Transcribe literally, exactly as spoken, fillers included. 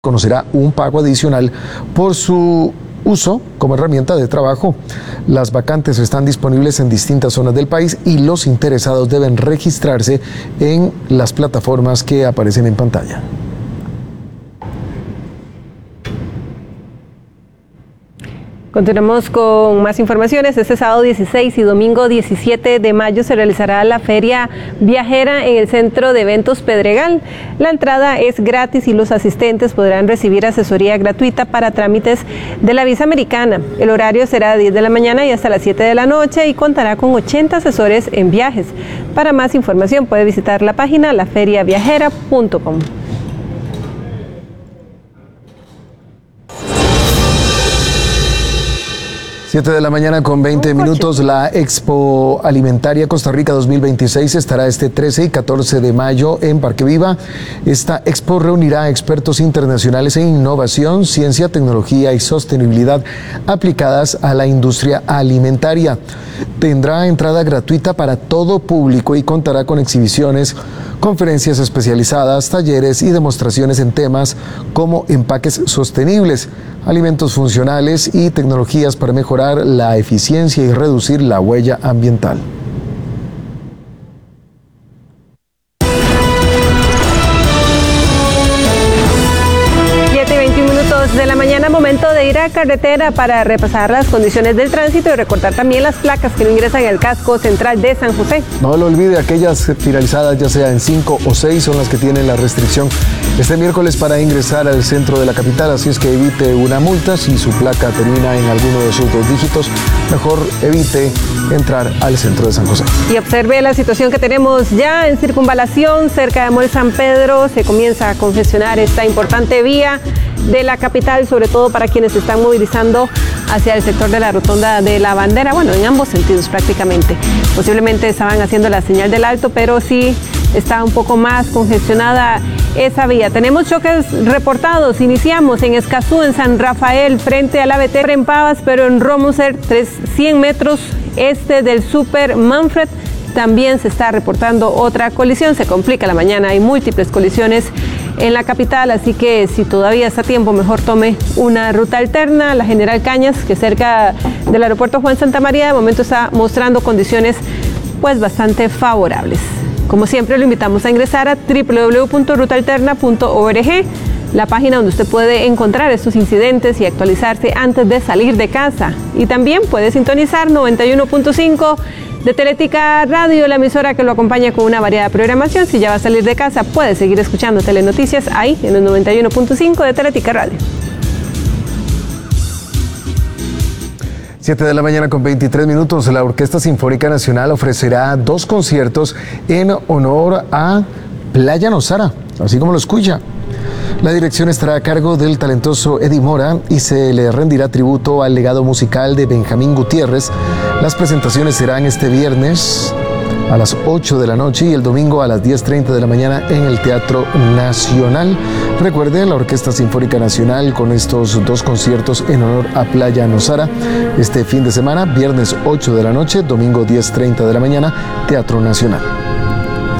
conocerá un pago adicional por su uso como herramienta de trabajo. Las vacantes están disponibles en distintas zonas del país y los interesados deben registrarse en las plataformas que aparecen en pantalla. Continuamos con más informaciones. Este sábado dieciséis y domingo diecisiete de mayo se realizará la Feria Viajera en el Centro de Eventos Pedregal. La entrada es gratis y los asistentes podrán recibir asesoría gratuita para trámites de la visa americana. El horario será de diez de la mañana y hasta las siete de la noche y contará con ochenta asesores en viajes. Para más información puede visitar la página la feria viajera punto com. siete de la mañana con veinte minutos. La Expo Alimentaria Costa Rica dos mil veintiséis estará este trece y catorce de mayo en Parque Viva. Esta expo reunirá a expertos internacionales en innovación, ciencia, tecnología y sostenibilidad aplicadas a la industria alimentaria. Tendrá entrada gratuita para todo público y contará con exhibiciones, conferencias especializadas, talleres y demostraciones en temas como empaques sostenibles, alimentos funcionales y tecnologías para mejorar la eficiencia y reducir la huella ambiental. De la mañana, momento de ir a carretera para repasar las condiciones del tránsito y recordar también las placas que no ingresan al casco central de San José. No lo olvide, aquellas finalizadas ya sea en cinco o seis son las que tienen la restricción este miércoles para ingresar al centro de la capital, así es que evite una multa. Si su placa termina en alguno de sus dos dígitos, mejor evite entrar al centro de San José. Y observe la situación que tenemos ya en circunvalación cerca de Mall San Pedro. Se comienza a congestionar esta importante vía de la capital, sobre todo para quienes se están movilizando hacia el sector de la Rotonda de la Bandera, bueno, en ambos sentidos prácticamente. Posiblemente estaban haciendo la señal del alto, pero sí está un poco más congestionada esa vía. Tenemos choques reportados. Iniciamos en Escazú, en San Rafael, frente a la A B T, en Pavas, pero en Romoser, cien metros este del Super Manfred. También se está reportando otra colisión. Se complica la mañana, hay múltiples colisiones en la capital, así que si todavía está a tiempo, mejor tome una ruta alterna. La General Cañas, que cerca del aeropuerto Juan Santamaría, de momento está mostrando condiciones pues bastante favorables. Como siempre, lo invitamos a ingresar a doble u doble u doble u punto ruta alterna punto org, la página donde usted puede encontrar estos incidentes y actualizarse antes de salir de casa. Y también puede sintonizar noventa y uno punto cinco de Teletica Radio, la emisora que lo acompaña con una variada programación. Si ya va a salir de casa, puede seguir escuchando Telenoticias ahí en el noventa y uno punto cinco de Teletica Radio. siete de la mañana con veintitrés minutos. La Orquesta Sinfónica Nacional ofrecerá dos conciertos en honor a Playa Nosara, así como lo escucha. La dirección estará a cargo del talentoso Eddie Mora y se le rendirá tributo al legado musical de Benjamín Gutiérrez. Las presentaciones serán este viernes a las ocho de la noche y el domingo a las diez treinta de la mañana en el Teatro Nacional. Recuerde, la Orquesta Sinfónica Nacional con estos dos conciertos en honor a Playa Nosara este fin de semana, viernes ocho de la noche, domingo diez treinta de la mañana, Teatro Nacional.